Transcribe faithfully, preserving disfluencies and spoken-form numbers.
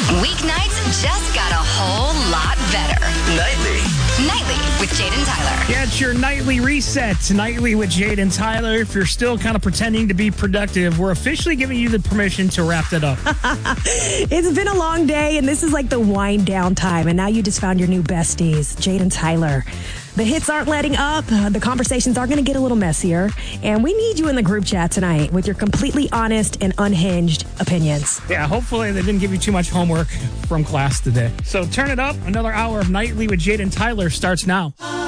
Weeknights just got a whole lot better. Nightly. Nightly with Jade and Tyler. Yeah, it's your nightly reset. Nightly with Jade and Tyler. If you're still kind of pretending to be productive, we're officially giving you the permission to wrap that up. It's been a long day, and this is like the wind down time. And now you just found your new besties, Jade and Tyler. The hits aren't letting up. The conversations are going to get a little messier. And we need you in the group chat tonight with your completely honest and unhinged opinions. Yeah, hopefully they didn't give you too much homework from class today. So turn it up. Another hour of Nightly with Jade and Tyler starts now.